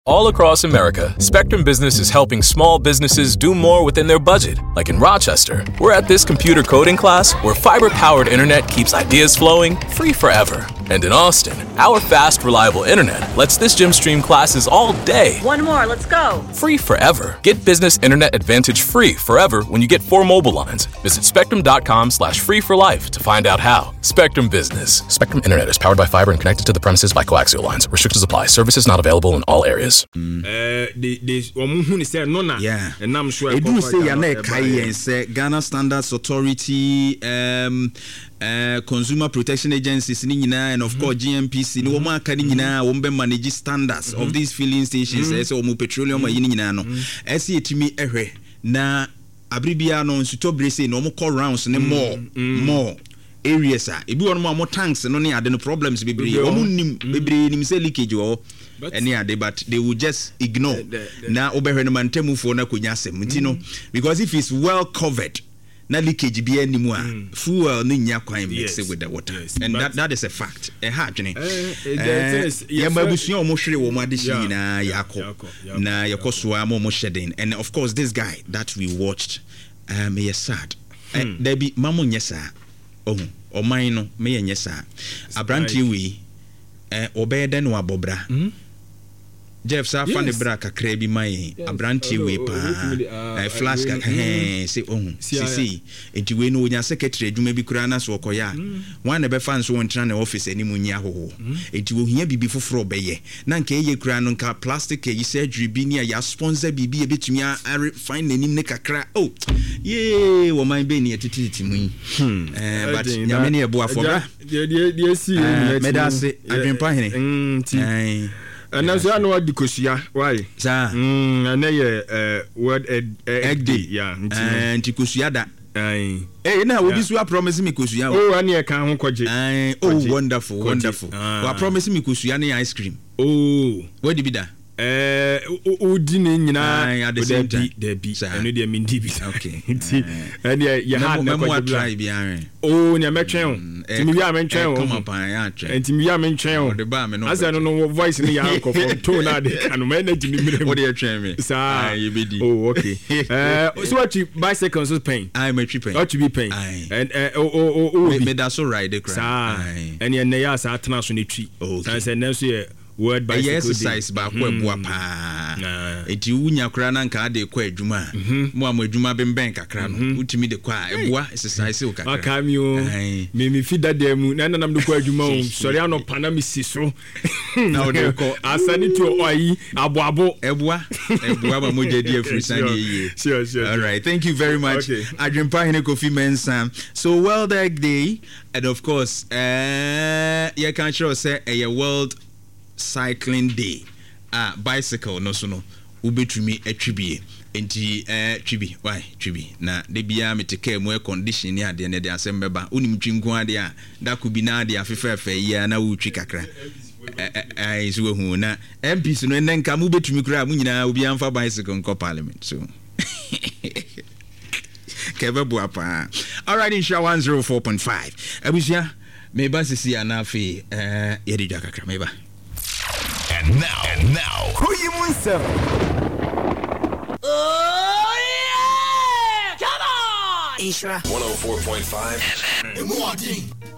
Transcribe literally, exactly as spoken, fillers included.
All across America, Spectrum Business is helping small businesses do more within their budget. Like in Rochester, we're at this computer coding class where fiber-powered internet keeps ideas flowing free forever. And in Austin, our fast, reliable internet lets this gym stream classes all day. One more, let's go. Free forever. Get Business Internet Advantage free forever when you get four mobile lines. Visit spectrum.com slash free for life to find out how. Spectrum Business. Spectrum Internet is powered by fiber and connected to the premises by coaxial lines. Restrictions apply. Services not available in all areas. Mm. Uh, the the omuhuni say no na. Yeah. And I'm sure. Edu say ya na kai and say Ghana Standards Authority, um, uh, Consumer Protection Agencies ni nyina, and of mm-hmm. course G M P C ni woman aka ni nyina wo mbe manage standards mm-hmm. of these filling stations. Mm-hmm. Say omu petroleum ayi ni nyina no. Ese etimi ehwe na abribia no nsuto brese no mo call rounds ne more more areas a ebi won mo tanks no ne ade no problems bebre omu nim bebre nim say leakage wo any ade but they will just ignore na obehwe no mantemu fo na konya asem ntino because if it's well covered na leakage bi animu a fuel no nya kwan mix it with the water yes, and that that is a fact e ha dwene ya babusuo o mo hwere wo mo ade shi na yakọ na yakoso am mo shedden and of course this guy that we watched um he is sad hmm. there be mamo nyesa oh o man no me nyesa abranti we eh obede no abobra Jeff sa fan de bra kakra bi mai abranti we pa flash ka eh say oh sisi enti we no onya secretary adwuma bi kura na so okoya wan na be fan so wontra na office ani mu nya hoho enti wo hia bibi foforo beye na nka eye kura no nka plastic e surgery bi ni ya sponsor bibi e betumi a fine nanim ne kakra oh ye wo man be ni etititi mu eh but nyame ne ebo afobra de de de si medase adwempa hene eh and now so I know the kosia why sa mm and uh word egg day yeah and kosia da eh eh na obi so promise me kosia oh and e kan ho kwaje eh oh wonderful wonderful we promise me kosia na ice cream oh what did be that eh odi ne nyina at the same time there be eno dey mean dibi okay and ya ha na kwa try bi an oh nya metwen o timi wi amentwen o come up an ya twen and timi wi amentwen o de ba me no asa no no voice ni ya ko from tone na de anu me na jimi mi what dey twen me sa you be di oh okay eh so what you bicycles is pain I me tripping what you be pain and eh oh oh oh me da so ride the cry and ya na ya sa atena so ne twi and say na so ye word by exercise ba ko eboa pa eti unya kra na nka de kwa adwuma mo am adwuma bemben kakra no utimi de kwa eboa exercise o kakra akamio me me fida dem na na nam de kwa adwuma o sori ano pana me siso na o de ko asani to oyi aboabo eboa eboa ba mo je di afrisan ye sure sure all right thank you very much okay. Adwempa hene Kofi Mensah so World Egg Day and of course uh you can sure say a world cycling day ah bicycle no so no ubetumi atwibie enti eh twibi why twibi na de bia meteke mu condition ni ade ne de asem beba unim twinko ade a da ko bi na ade afefefe ya na wutwi kakra eh eh so hu na M Ps no enen ka mu betumi kura mu nyina obi amfa bicycle nko parliament so kebe bu apa all right in show one oh four point five abusia meba sisi anafi eh yedi jakakra meba. And now, and now, who you want? Oh yeah! Come on! Isra one oh four point five. And more